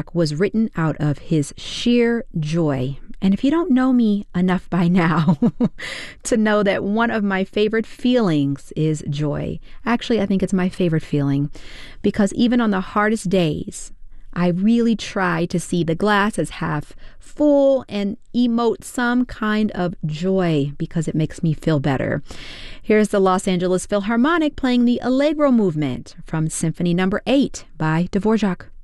Dvorak was written out of his sheer joy. And if you don't know me enough by now to know that one of my favorite feelings is joy. Actually, I think it's my favorite feeling because even on the hardest days, I really try to see the glass as half full and emote some kind of joy because it makes me feel better. Here's the Los Angeles Philharmonic playing the Allegro movement from Symphony No. 8 by Dvorak.